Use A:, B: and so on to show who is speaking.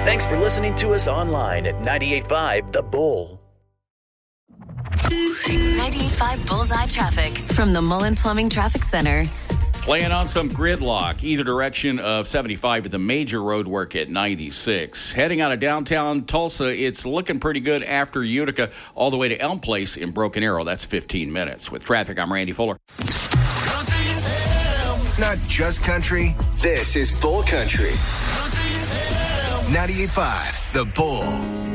A: Thanks for listening to us online at 98.5 The Bull.
B: 98.5 Bullseye Traffic from the Mullen Plumbing Traffic Center.
C: Playing on some gridlock, either direction of 75 with the major road work at 96. Heading out of downtown Tulsa, it's looking pretty good after Utica, all the way to Elm Place in Broken Arrow. That's 15 minutes. With traffic, I'm Randy Fuller.
D: Not just country, this is Bull Country. 98.5 The Bull.